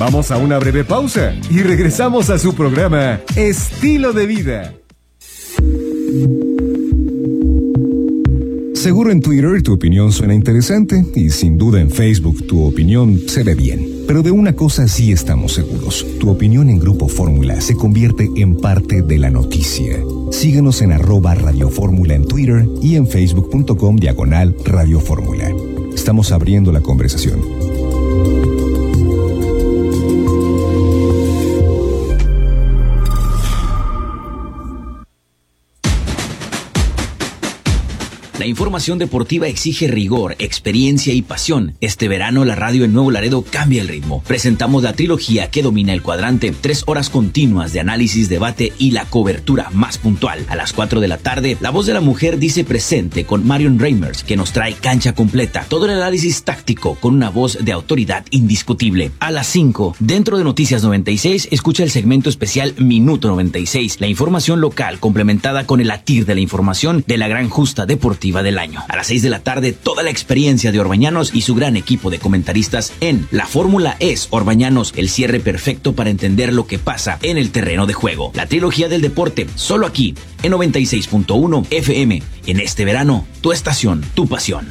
Vamos a una breve pausa y regresamos a su programa Estilo de Vida. Seguro en Twitter tu opinión suena interesante y sin duda en Facebook tu opinión se ve bien. Pero de una cosa sí estamos seguros. Tu opinión en Grupo Fórmula se convierte en parte de la noticia. Síguenos en @Radio Fórmula en Twitter y en facebook.com/Radio Fórmula. Estamos abriendo la conversación. La información deportiva exige rigor, experiencia y pasión. Este verano la radio en Nuevo Laredo cambia el ritmo. Presentamos la trilogía que domina el cuadrante, 3 horas continuas de análisis, debate y la cobertura más puntual. A las 4 de la tarde, La Voz de la Mujer dice presente con Marion Reimers, que nos trae cancha completa. Todo el análisis táctico con una voz de autoridad indiscutible. A las 5, dentro de Noticias 96, escucha el segmento especial Minuto 96, la información local complementada con el latir de la información de la gran justa deportiva del año. A las 6 de la tarde, toda la experiencia de Orbañanos y su gran equipo de comentaristas en La Fórmula es Orbañanos, el cierre perfecto para entender lo que pasa en el terreno de juego. La trilogía del deporte, solo aquí, en 96.1 FM. En este verano, tu estación, tu pasión.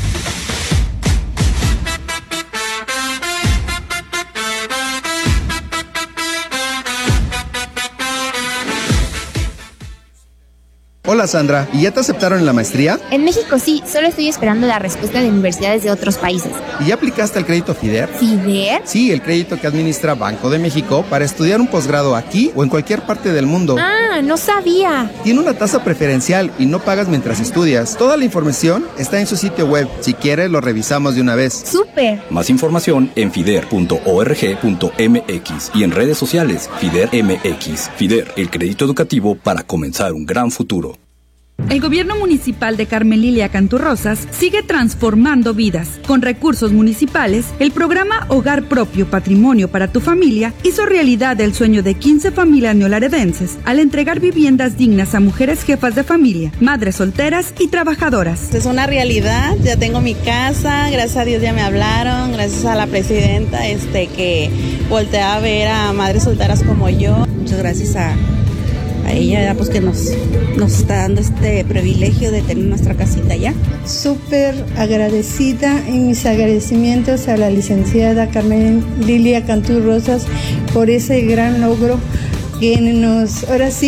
Hola Sandra, ¿y ya te aceptaron en la maestría? En México sí, solo estoy esperando la respuesta de universidades de otros países. ¿Y ya aplicaste al crédito FIDER? ¿FIDER? Sí, el crédito que administra Banco de México para estudiar un posgrado aquí o en cualquier parte del mundo. Ah, no sabía. Tiene una tasa preferencial y no pagas mientras estudias. Toda la información está en su sitio web. Si quieres, lo revisamos de una vez. ¡Súper! Más información en fider.org.mx y en redes sociales FIDER MX. FIDER, el crédito educativo para comenzar un gran futuro. El gobierno municipal de Carmen Lilia Canturrosas sigue transformando vidas. Con recursos municipales, el programa Hogar Propio Patrimonio para tu Familia hizo realidad el sueño de 15 familias neolaredenses al entregar viviendas dignas a mujeres jefas de familia, madres solteras y trabajadoras. Es una realidad, ya tengo mi casa, gracias a Dios ya me hablaron, gracias a la presidenta que voltea a ver a madres solteras como yo. Muchas gracias a ella pues que nos está dando este privilegio de tener nuestra casita allá. Súper agradecida en mis agradecimientos a la licenciada Carmen Lilia Canturrosas por ese gran logro que nos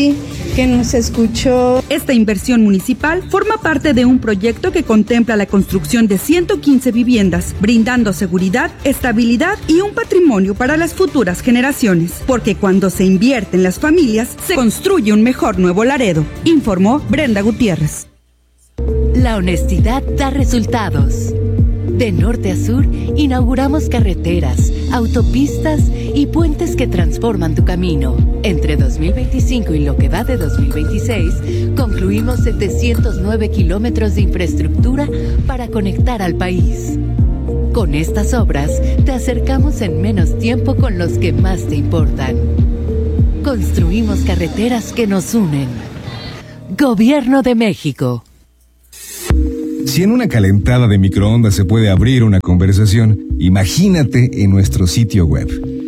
escuchó. Esta inversión municipal forma parte de un proyecto que contempla la construcción de 115 viviendas, brindando seguridad, estabilidad y un patrimonio para las futuras generaciones. Porque cuando se invierte en las familias, se construye un mejor Nuevo Laredo, informó Brenda Gutiérrez. La honestidad da resultados. De norte a sur, inauguramos carreteras, autopistas y puentes que transforman tu camino. Entre 2025 y lo que va de 2026, concluimos 709 kilómetros de infraestructura para conectar al país. Con estas obras, te acercamos en menos tiempo con los que más te importan. Construimos carreteras que nos unen. Gobierno de México. Si en una calentada de microondas se puede abrir una conversación, imagínate en nuestro sitio web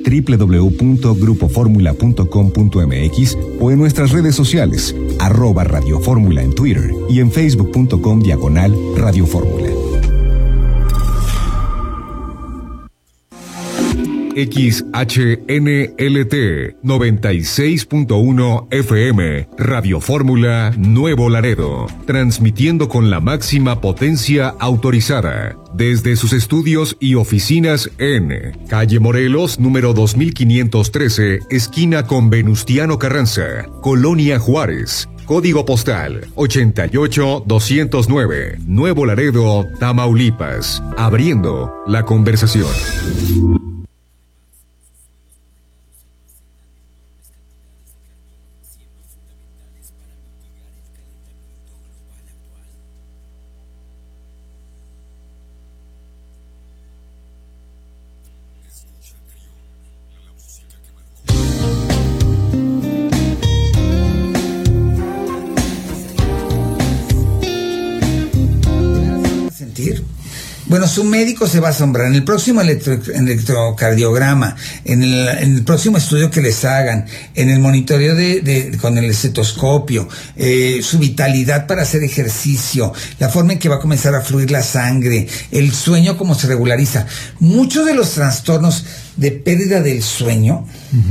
www.grupoformula.com.mx o en nuestras redes sociales @Radio Fórmula en Twitter y en facebook.com/Radio Fórmula. XHNLT 96.1 FM, Radio Fórmula Nuevo Laredo, transmitiendo con la máxima potencia autorizada, desde sus estudios y oficinas en Calle Morelos, número 2513, esquina con Venustiano Carranza, Colonia Juárez. Código postal 88209, Nuevo Laredo, Tamaulipas. Abriendo la conversación. Bueno, su médico se va a asombrar. En el próximo electrocardiograma, en el próximo estudio que les hagan, en el monitoreo con el estetoscopio, su vitalidad para hacer ejercicio, la forma en que va a comenzar a fluir la sangre, el sueño cómo se regulariza. Muchos de los trastornos de pérdida del sueño,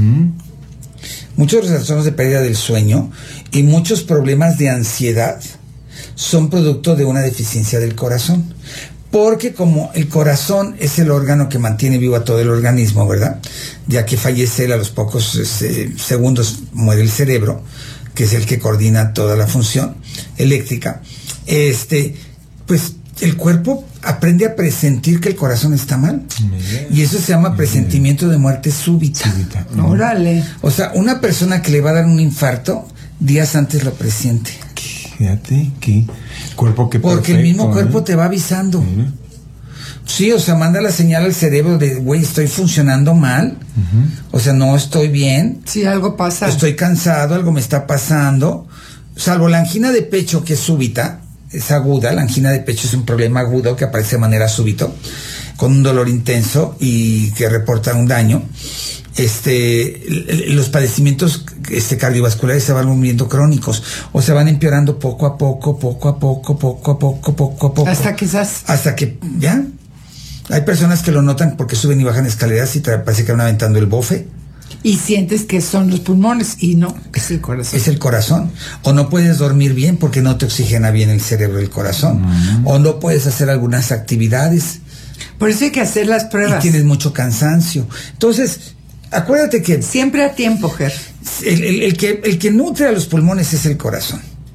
y muchos problemas de ansiedad son producto de una deficiencia del corazón. Porque como el corazón es el órgano que mantiene vivo a todo el organismo, ¿verdad? Ya que fallece él, a los pocos segundos muere el cerebro, que es el que coordina toda la función eléctrica. Pues el cuerpo aprende a presentir que el corazón está mal. Y eso se llama presentimiento de muerte súbita. Órale. O sea, una persona que le va a dar un infarto, días antes lo presiente. Fíjate que cuerpo que porque perfecto, el mismo cuerpo te va avisando. Sí, o sea, manda la señal al cerebro de, güey, estoy funcionando mal. O sea, no estoy bien. Sí, algo pasa. Estoy cansado, algo me está pasando. Salvo la angina de pecho, que es súbita, es aguda. La angina de pecho es un problema agudo que aparece de manera súbita, con un dolor intenso y que reporta un daño. Los padecimientos cardiovasculares se van volviendo crónicos o se van empeorando poco a poco. Hasta que ya. Hay personas que lo notan porque suben y bajan escaleras y parece que van aventando el bofe. Y sientes que son los pulmones y no, es el corazón. Es el corazón. O no puedes dormir bien porque no te oxigena bien el cerebro del corazón. O no puedes hacer algunas actividades. Por eso hay que hacer las pruebas. Y tienes mucho cansancio. Entonces, acuérdate que siempre a tiempo, Ger. El que nutre a los pulmones es el corazón.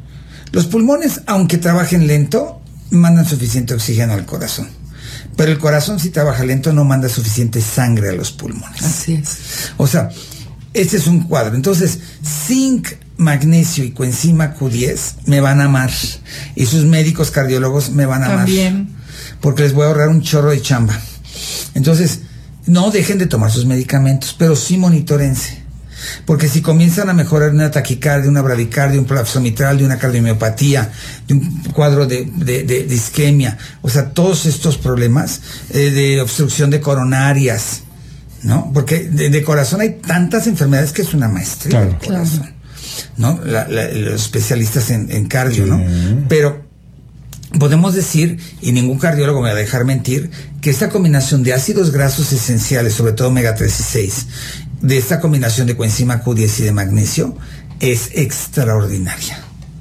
Los pulmones, aunque trabajen lento, mandan suficiente oxígeno al corazón. Pero el corazón, si trabaja lento, no manda suficiente sangre a los pulmones. Así es. O sea, este es un cuadro. Entonces, zinc, magnesio y coenzima Q10 me van a amar. Y sus médicos cardiólogos me van a amar. También. Porque les voy a ahorrar un chorro de chamba. Entonces, no dejen de tomar sus medicamentos, pero sí monitórense. Porque si comienzan a mejorar una taquicardia, una bradicardia, un prolapso mitral, de una cardiomiopatía, de un cuadro de isquemia, o sea, todos estos problemas de obstrucción de coronarias, ¿no? Porque de corazón hay tantas enfermedades que es una maestría del corazón, ¿no? Los especialistas en cardio, ¿no? Pero podemos decir, y ningún cardiólogo me va a dejar mentir, que esta combinación de ácidos grasos esenciales, sobre todo omega 3 y 6, de esta combinación de coenzima Q10 y de magnesio, es extraordinaria.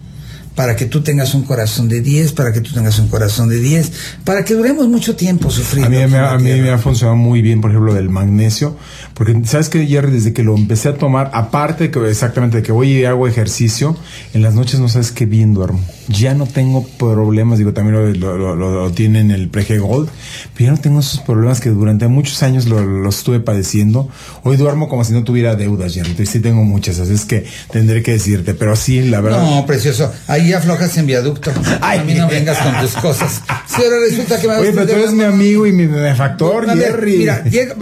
Para que tú tengas un corazón de 10, para que tú tengas un corazón de 10, para que duremos mucho tiempo sufriendo. A mí me ha funcionado muy bien, por ejemplo, del magnesio, porque sabes que, Jerry, desde que lo empecé a tomar, aparte que exactamente de que voy y hago ejercicio, en las noches no sabes qué bien duermo. Ya no tengo problemas, digo, también lo tienen el Prege Gold, pero ya no tengo esos problemas que durante muchos años los estuve padeciendo. Hoy duermo como si no tuviera deudas, Jerry, y sí tengo muchas, así es que tendré que decirte, pero sí, la verdad. No, precioso, ahí aflojas en viaducto. Ay, a mí no vengas con tus cosas. Si ahora resulta que me vas a... Oye, pero tú eres mi amigo y mi benefactor, Jerry. Mira,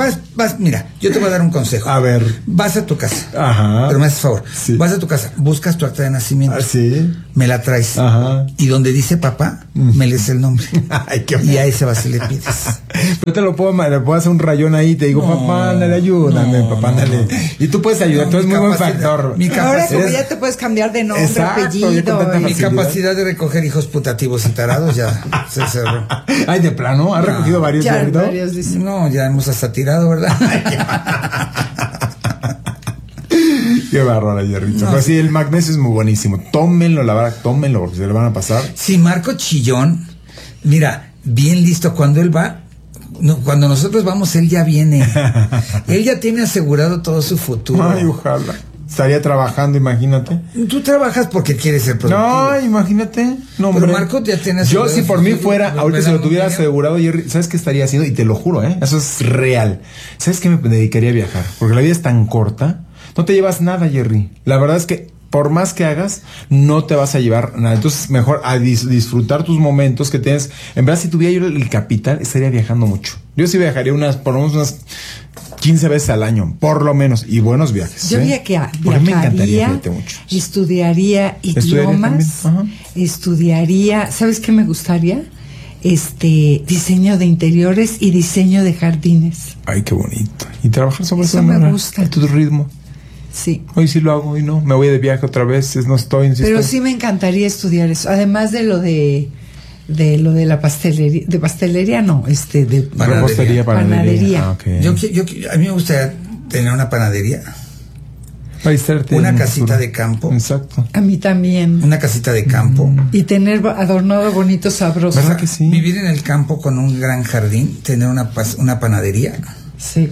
mira, yo te voy a dar un consejo. A ver. Vas a tu casa. Ajá. Pero me haces favor. Sí. Vas a tu casa, buscas tu acta de nacimiento. Sí. Me la traes. Ajá. Y donde dice papá, me lees el nombre. Ay, qué y a ese vas y le pides. Pero te le puedo hacer un rayón ahí, te digo, papá, ándale, ayúdame, papá, ándale. Y tú puedes ayudar, tú eres muy buen factor. Ahora como ya te puedes cambiar de nombre, apellido. Mi capacidad de recoger hijos putativos y tarados ya se cerró. Ay, de plano, ¿has recogido varios? Ya, varios dicen. No, ya hemos hasta tirado, ¿verdad? Qué bárbaro, Jerrito. Pero sí, el magnesio es muy buenísimo. Tómenlo, tómenlo, porque se le van a pasar. Sí, Marco Chillón, mira, bien listo. Cuando él va, cuando nosotros vamos, él ya viene. Él ya tiene asegurado todo su futuro. Ay, ojalá. Estaría trabajando, imagínate. Tú trabajas porque quieres ser productivo. No, imagínate. No, hombre. Pero Marco ya tiene asegurado. Yo, si por mí fuera, ahorita si lo tuviera asegurado, Jerry, ¿sabes qué estaría haciendo? Y te lo juro, eso es real. ¿Sabes qué me dedicaría a viajar? Porque la vida es tan corta. No te llevas nada, Jerry. La verdad es que por más que hagas, no te vas a llevar nada. Entonces, mejor a disfrutar tus momentos que tienes. En verdad, si tuviera yo el capital, estaría viajando mucho. Yo sí viajaría por lo menos unas 15 veces al año, por lo menos, y buenos viajes. Yo viajaría, me encantaría mucho. Estudiaría idiomas, estudiaría, ¿sabes qué me gustaría? diseño de interiores y diseño de jardines. Ay, qué bonito. Y trabajar sobre eso me gusta. A tu ritmo. Sí. Hoy sí lo hago, hoy no. Me voy de viaje otra vez, no estoy. Pero sí me encantaría estudiar eso. Además de lo de la pastelería, de pastelería no, de panadería. Ah, okay. A mí me gustaría tener una panadería. Una casita de campo. Exacto. A mí también. Una casita de campo. Y tener adornado bonito, sabroso. ¿Verdad que sí? Vivir en el campo con un gran jardín, tener una panadería. Sí.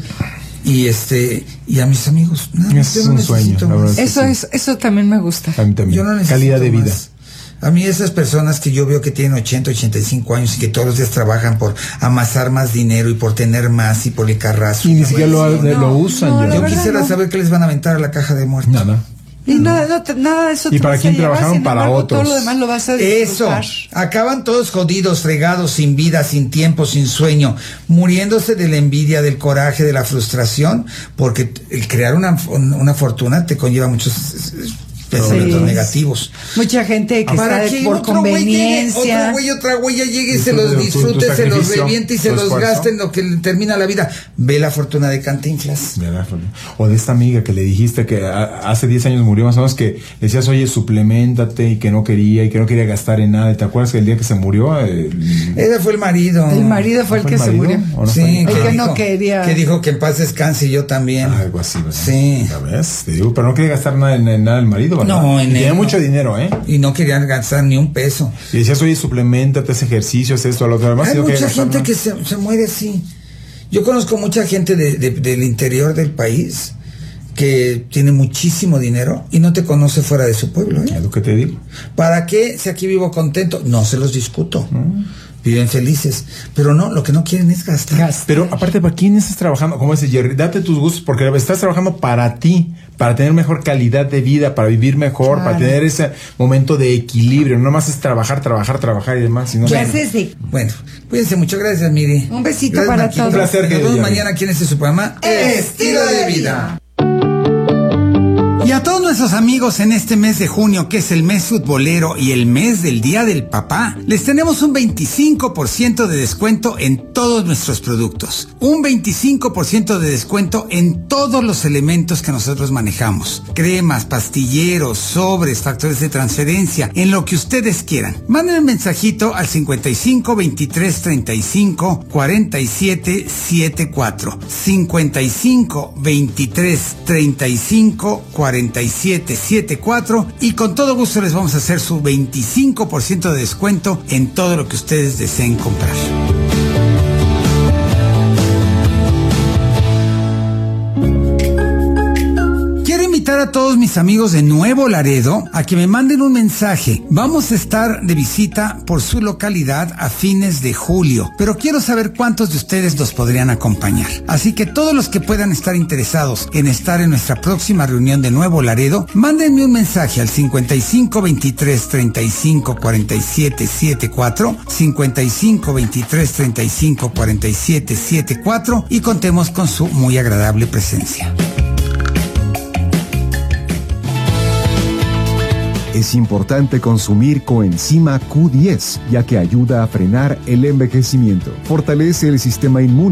Y a mis amigos. Eso es un sueño. Eso también me gusta. A mí también. Yo no necesito calidad de vida. Más. A mí esas personas que yo veo que tienen 80, 85 años y que todos los días trabajan por amasar más dinero y por tener más y por el carrazo. Y ni siquiera lo usan. Yo quisiera saber qué les van a aventar a la caja de muertos. Nada. Y nada de eso. ¿Y para quién trabajaron? Para otros. Todo lo demás lo vas a disfrutar. Eso. Acaban todos jodidos, fregados, sin vida, sin tiempo, sin sueño, muriéndose de la envidia, del coraje, de la frustración, porque el crear una fortuna te conlleva muchos pensamientos negativos. Mucha gente que está por conveniencia. Otra güey llegue y se los disfrute, se los reviente y se los gaste en lo que termina la vida. Ve la fortuna de Cantinflas. O de esta amiga que le dijiste que hace 10 años murió, más o menos, que decías, oye, suplementate, y que no quería gastar en nada. ¿Y te acuerdas que el día que se murió? Ese fue el marido. El marido fue el que se murió. Sí, el que no quería. Que dijo que en paz descanse, y yo también. Algo así, ¿verdad? Sí. ¿Sabes? Te digo, pero no quería gastar nada en nada el marido. No, tenía mucho dinero, y no querían gastar ni un peso. Y decías, oye, suplementate, haz ejercicio, haz esto, a lo demás. Hay mucha gente que se muere así. Yo conozco mucha gente del interior del país que tiene muchísimo dinero y no te conoce fuera de su pueblo. Es lo que te digo. ¿Para qué? Si aquí vivo contento, no se los discuto. Viven felices, pero no, lo que no quieren es gastar. Pero aparte, ¿para quién estás trabajando? Como dice Jerry, date tus gustos, porque estás trabajando para ti, para tener mejor calidad de vida, para vivir mejor, para tener ese momento de equilibrio. No más es trabajar y demás. Sino Bueno, cuídense mucho. Gracias, Miri. Un besito para todos. Un placer. Nos vemos mañana aquí en su programa Estilo de Vida. Y a todos nuestros amigos en este mes de junio, que es el mes futbolero y el mes del Día del Papá, les tenemos un 25% de descuento en todos nuestros productos. Un 25% de descuento en todos los elementos que nosotros manejamos. Cremas, pastilleros, sobres, factores de transferencia, en lo que ustedes quieran. Manden un mensajito al 55 23 35 47 74. 55 23 35 4774 y con todo gusto les vamos a hacer su 25% de descuento en todo lo que ustedes deseen comprar. Quiero invitar a todos mis amigos de Nuevo Laredo a que me manden un mensaje. Vamos a estar de visita por su localidad a fines de julio, pero quiero saber cuántos de ustedes nos podrían acompañar. Así que todos los que puedan estar interesados en estar en nuestra próxima reunión de Nuevo Laredo, mándenme un mensaje al 55 23 35 47 74, 55 23 35 47 74 y contemos con su muy agradable presencia. Es importante consumir coenzima Q10, ya que ayuda a frenar el envejecimiento, fortalece el sistema inmune